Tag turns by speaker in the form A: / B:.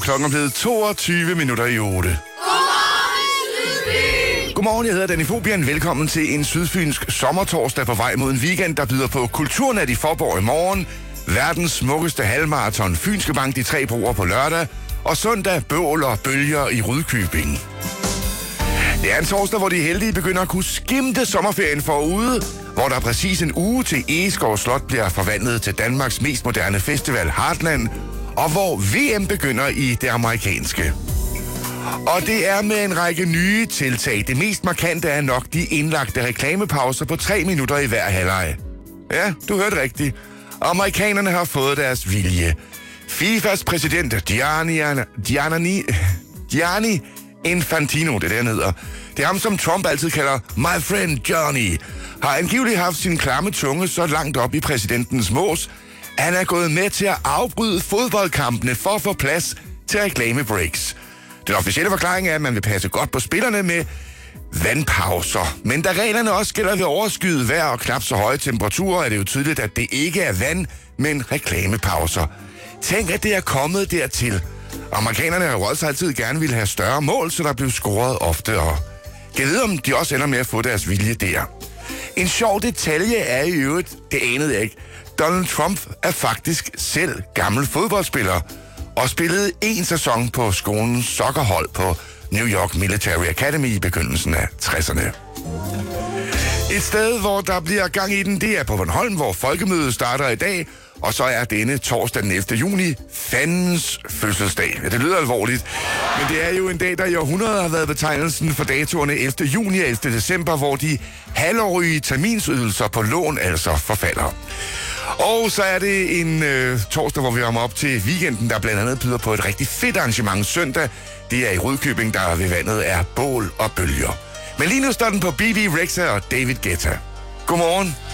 A: Klokken er blevet 22 minutter i 8. Godmorgen, jeg hedder Danny Fobian. Velkommen til en sydfynsk sommertorsdag på vej mod en weekend, der byder på Kulturnat i Faaborg i morgen, verdens smukkeste halvmarathon Fynske Bank de 3 broer på lørdag, og søndag bål og bølger i Rudkøbing. Det er en torsdag, hvor de heldige begynder at kunne skimte sommerferien forude, hvor der præcis en uge til Egeskov Slot bliver forvandlet til Danmarks mest moderne festival Heartland, og hvor VM begynder i det amerikanske. Og det er med en række nye tiltag. Det mest markante er nok de indlagte reklamepauser på 3 minutter i hver halvleg. Ja, du hørte rigtigt. Amerikanerne har fået deres vilje. FIFAs præsident Gianni Infantino, det der hedder. Det er ham, som Trump altid kalder my friend Johnny, har angiveligt haft sin klamme tunge så langt op i præsidentens mås, at han er gået med til at afbryde fodboldkampene for at få plads til reklamebreaks. Den officielle forklaring er, at man vil passe godt på spillerne med vandpauser. Men da reglerne også gælder ved overskyet vejr og knap så høje temperaturer, er det jo tydeligt, at det ikke er vand, men reklamepauser. Tænk, at det er kommet dertil. Amerikanerne har jo også altid gerne ville have større mål, så der blev scoret ofte, og jeg ved, om de også ender med at få deres vilje der. En sjov detalje er i øvrigt, det anede jeg ikke, Donald Trump er faktisk selv gammel fodboldspiller, og spillede 1 sæson på skolens soccerhold på New York Military Academy i begyndelsen af 60'erne. Et sted, hvor der bliver gang i den, det er på Bornholm, hvor folkemødet starter i dag, og så er denne torsdag den 11. juni fandens fødselsdag. Ja, det lyder alvorligt, men det er jo en dag, der i århundreder har været betegnelsen for datoerne 11. juni og 11. december, hvor de halvårige terminsydelser på lån altså forfalder. Og så er det en torsdag, hvor vi kommer op til weekenden, der blandt andet byder på et rigtig fedt arrangement søndag. Det er i Rudkøbing, der ved vandet er bål og bølger. Men lige nu står den på BB Rexha og David Guetta. Godmorgen.